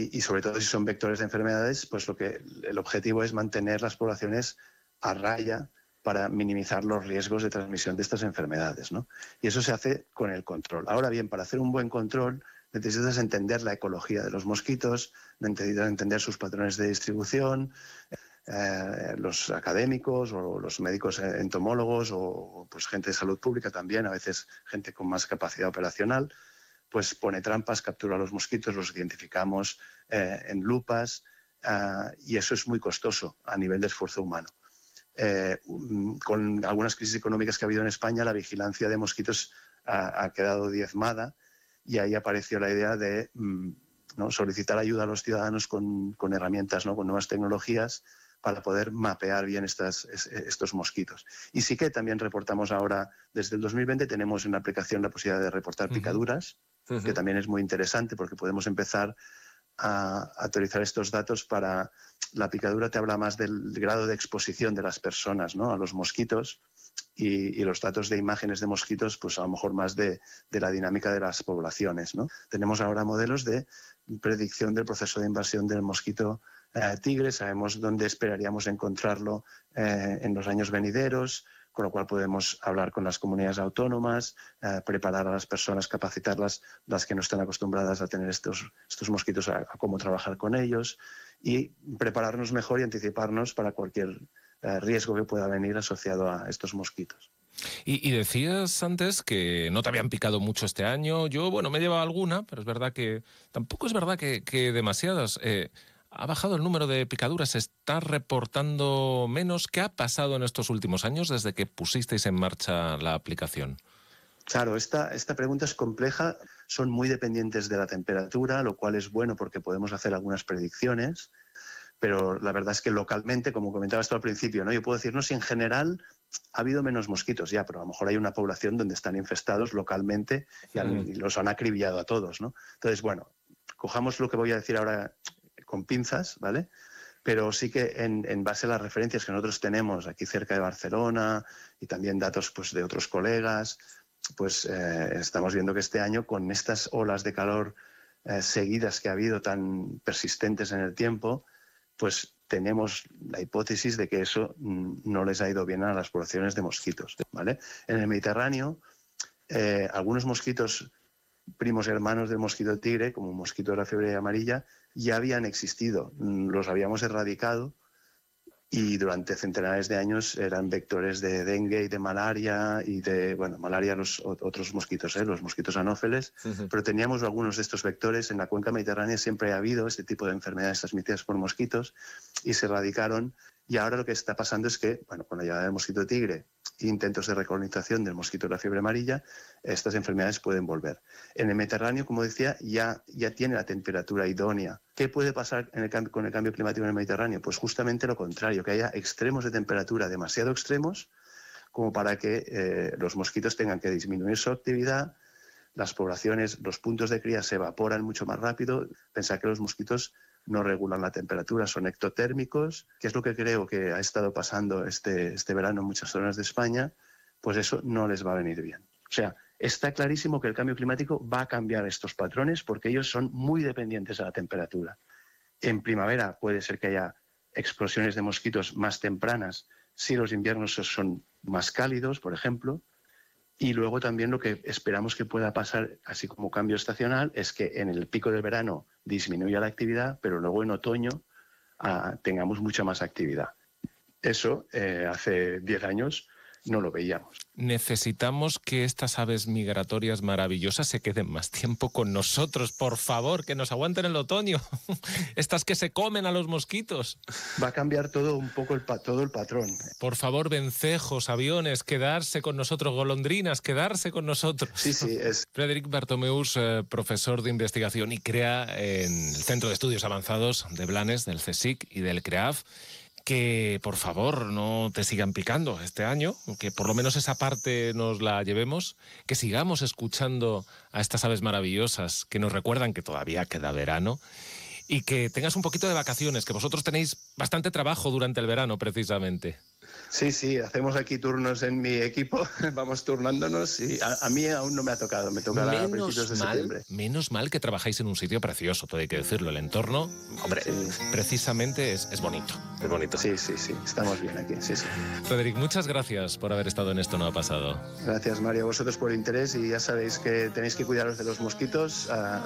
y sobre todo si son vectores de enfermedades, pues el objetivo es mantener las poblaciones a raya para minimizar los riesgos de transmisión de estas enfermedades, ¿no? Y eso se hace con el control. Ahora bien, para hacer un buen control necesitas entender la ecología de los mosquitos, necesitas entender sus patrones de distribución. Los académicos o los médicos entomólogos o pues gente de salud pública también, a veces gente con más capacidad operacional, pues pone trampas, captura a los mosquitos, los identificamos en lupas y eso es muy costoso a nivel de esfuerzo humano. Con algunas crisis económicas que ha habido en España, la vigilancia de mosquitos ha quedado diezmada y ahí apareció la idea de ¿no? solicitar ayuda a los ciudadanos con herramientas, ¿no? con nuevas tecnologías para poder mapear bien estos mosquitos. Y sí que también reportamos ahora, desde el 2020, tenemos en la aplicación la posibilidad de reportar picaduras, que también es muy interesante porque podemos empezar a actualizar estos datos para... La picadura te habla más del grado de exposición de las personas, ¿no? a los mosquitos y los datos de imágenes de mosquitos, pues a lo mejor más de la dinámica de las poblaciones, ¿no? Tenemos ahora modelos de predicción del proceso de invasión del mosquito tigre, sabemos dónde esperaríamos encontrarlo en los años venideros, con lo cual podemos hablar con las comunidades autónomas, preparar a las personas, capacitarlas, las que no están acostumbradas a tener estos mosquitos, a cómo trabajar con ellos y prepararnos mejor y anticiparnos para cualquier riesgo que pueda venir asociado a estos mosquitos. Y decías antes que no te habían picado mucho este año. Yo, bueno, me he llevado alguna, pero es verdad que tampoco es verdad que demasiadas. ¿Ha bajado el número de picaduras? ¿Se está reportando menos? ¿Qué ha pasado en estos últimos años desde que pusisteis en marcha la aplicación? Claro, esta pregunta es compleja. Son muy dependientes de la temperatura, lo cual es bueno porque podemos hacer algunas predicciones. Pero la verdad es que localmente, como comentabas tú al principio, ¿no? Yo puedo decir, no, si en general ha habido menos mosquitos ya, pero a lo mejor hay una población donde están infestados localmente y los han acribillado a todos, ¿no? Entonces, bueno, cojamos lo que voy a decir ahora con pinzas, ¿vale? Pero sí que en base a las referencias que nosotros tenemos aquí cerca de Barcelona y también datos pues, de otros colegas, pues estamos viendo que este año con estas olas de calor seguidas que ha habido tan persistentes en el tiempo, pues tenemos la hipótesis de que eso no les ha ido bien a las poblaciones de mosquitos, ¿vale? En el Mediterráneo, algunos mosquitos primos hermanos del mosquito tigre, como el mosquito de la fiebre amarilla, ya habían existido, los habíamos erradicado y durante centenares de años eran vectores de dengue y de malaria y de, bueno, malaria los otros mosquitos, los mosquitos anófeles, pero teníamos algunos de estos vectores. En la cuenca mediterránea siempre ha habido este tipo de enfermedades transmitidas por mosquitos y se erradicaron. Y ahora lo que está pasando es que, bueno, con la llegada del mosquito tigre e intentos de recolonización del mosquito de la fiebre amarilla, estas enfermedades pueden volver. En el Mediterráneo, como decía, ya tiene la temperatura idónea. ¿Qué puede pasar con el cambio climático en el Mediterráneo? Pues justamente lo contrario, que haya extremos de temperatura demasiado extremos como para que los mosquitos tengan que disminuir su actividad, las poblaciones, los puntos de cría se evaporan mucho más rápido. Pensar que los mosquitos no regulan la temperatura, son ectotérmicos, que es lo que creo que ha estado pasando este verano en muchas zonas de España, pues eso no les va a venir bien. O sea, está clarísimo que el cambio climático va a cambiar estos patrones porque ellos son muy dependientes de la temperatura. En primavera puede ser que haya explosiones de mosquitos más tempranas si los inviernos son más cálidos, por ejemplo. Y luego también lo que esperamos que pueda pasar, así como cambio estacional, es que en el pico del verano disminuya la actividad, pero luego en otoño tengamos mucha más actividad. Eso hace 10 años no lo veíamos. Necesitamos que estas aves migratorias maravillosas se queden más tiempo con nosotros, por favor, que nos aguanten el otoño. Estas que se comen a los mosquitos. Va a cambiar todo un poco todo el patrón. Por favor, vencejos, aviones, quedarse con nosotros, golondrinas, quedarse con nosotros. Sí, es. Frédéric Bartomeus, profesor de investigación y CREA en el Centro de Estudios Avanzados de Blanes, del CSIC y del CREAF, que por favor no te sigan picando este año, que por lo menos esa parte nos la llevemos, que sigamos escuchando a estas aves maravillosas que nos recuerdan que todavía queda verano y que tengas un poquito de vacaciones, que vosotros tenéis bastante trabajo durante el verano precisamente. Sí, hacemos aquí turnos en mi equipo, vamos turnándonos y a mí aún no me ha tocado, me tocará a principios de septiembre. Menos mal que trabajáis en un sitio precioso, todo hay que decirlo. El entorno, hombre, Sí. precisamente es bonito. Es bonito. Sí, estamos bien aquí, sí. Frederic, muchas gracias por haber estado en Esto No Ha Pasado. Gracias, Mario, a vosotros por el interés y ya sabéis que tenéis que cuidaros de los mosquitos.